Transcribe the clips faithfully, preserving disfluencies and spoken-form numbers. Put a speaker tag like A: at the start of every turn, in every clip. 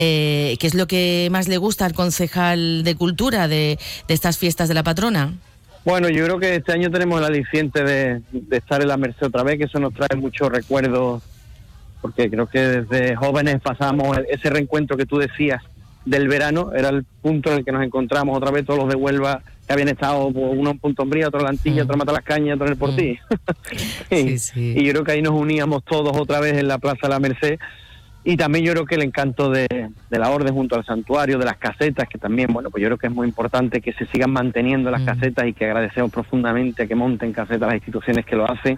A: Eh, ¿Qué es lo que más le gusta al concejal de Cultura de, de estas fiestas de la patrona?
B: Bueno, yo creo que este año tenemos el aliciente de, de estar en la Merced otra vez, que eso nos trae muchos recuerdos, porque creo que desde jóvenes pasamos ese reencuentro que tú decías del verano, era el punto en el que nos encontramos otra vez todos los de Huelva que habían estado, uno en Punta Umbría, otro en la Antilla, mm. otro en Matalascañas, otro en el Portí. Mm. y, sí, sí. y yo creo que ahí nos uníamos todos otra vez en la Plaza de la Merced. Y también yo creo que el encanto de, de la Orden junto al santuario, de las casetas, que también, bueno, pues yo creo que es muy importante que se sigan manteniendo las mm. casetas, y que agradecemos profundamente que monten casetas las instituciones que lo hacen.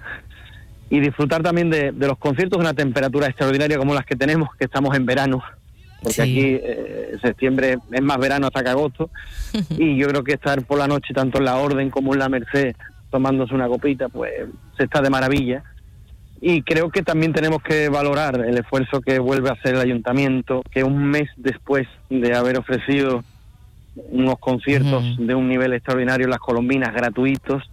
B: Y disfrutar también de, de los conciertos de una temperatura extraordinaria como las que tenemos, que estamos en verano, porque sí. aquí eh, septiembre es más verano hasta que agosto, y yo creo que estar por la noche tanto en la Orden como en la Merced tomándose una copita, pues se está de maravilla. Y creo que también tenemos que valorar el esfuerzo que vuelve a hacer el ayuntamiento, que un mes después de haber ofrecido unos conciertos uh-huh. de un nivel extraordinario en las Colombinas, gratuitos,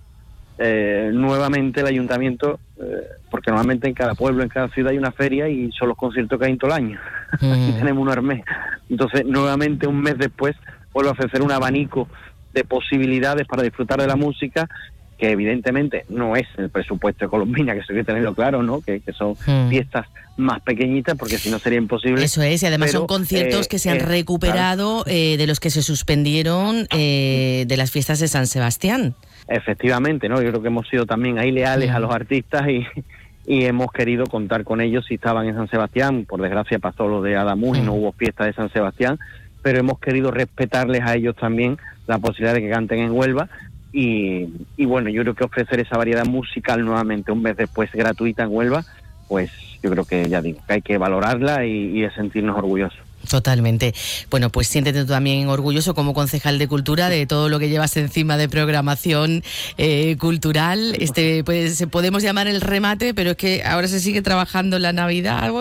B: eh, nuevamente el ayuntamiento, eh, porque normalmente en cada pueblo, en cada ciudad hay una feria y son los conciertos que hay en todo el año. Uh-huh. Aquí tenemos uno al mes. Entonces, nuevamente un mes después vuelve a ofrecer un abanico de posibilidades para disfrutar de la música, que evidentemente no es el presupuesto de Colombina, que eso hay que tenerlo claro, ¿no? Que, que son hmm. fiestas más pequeñitas, porque si no sería imposible.
A: Eso es, y además pero, son conciertos eh, que se han eh, recuperado claro. eh, de los que se suspendieron eh, de las fiestas de San Sebastián.
B: Efectivamente, ¿no? Yo creo que hemos sido también ahí leales hmm. a los artistas y, y hemos querido contar con ellos si estaban en San Sebastián. Por desgracia pasó lo de Adamus hmm. y no hubo fiesta de San Sebastián, pero hemos querido respetarles a ellos también la posibilidad de que canten en Huelva. Y, y bueno, yo creo que ofrecer esa variedad musical nuevamente un mes después gratuita en Huelva, pues yo creo que ya digo, que hay que valorarla y, y sentirnos orgullosos.
A: Totalmente. Bueno, pues siéntete tú también orgulloso como concejal de Cultura de todo lo que llevas encima de programación eh, cultural. Este, pues podemos llamar el remate, pero es que ahora se sigue trabajando en la Navidad,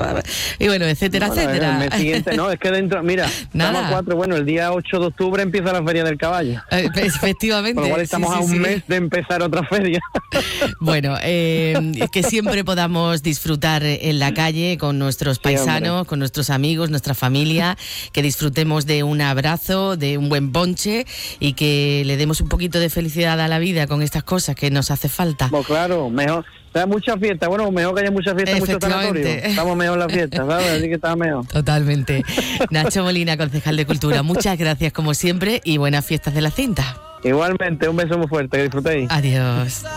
A: y bueno, etcétera, bueno, etcétera.
B: El mes siguiente, no, es que dentro, mira, estamos a cuatro, bueno, el día ocho de octubre empieza la Feria del Caballo.
A: Eh, efectivamente.
B: Por lo cual estamos sí, sí, a un sí. mes de empezar otra feria. Bueno,
A: eh, que siempre podamos disfrutar en la calle con nuestros paisanos, sí, con nuestros amigos, nuestra familia, que disfrutemos de un abrazo, de un buen ponche, y que le demos un poquito de felicidad a la vida con estas cosas que nos hace falta.
B: Pues claro, mejor, hay muchas fiestas, bueno, mejor que haya muchas fiestas, muchos sanatorios, estamos mejor en las fiestas, ¿sabes? Así que está mejor.
A: Totalmente. Nacho Molina, concejal de Cultura, muchas gracias como siempre y buenas fiestas de la cinta.
B: Igualmente, un beso muy fuerte, que disfrutéis.
A: Adiós.